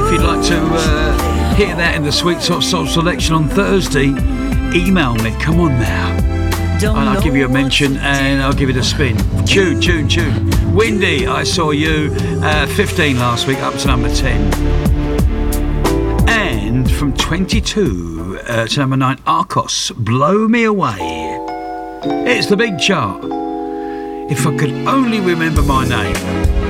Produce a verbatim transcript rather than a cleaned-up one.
If you'd like to uh, hear that in the Sweet Top Soul selection on Thursday, email me. Come on now. And I'll give you a mention and I'll give it a spin. Tune, tune, tune. Windy, I Saw You, uh, fifteen last week, up to number ten. And from twenty-two uh, to number nine, Arcos, Blow Me Away. It's the big chart. If I could only remember my name.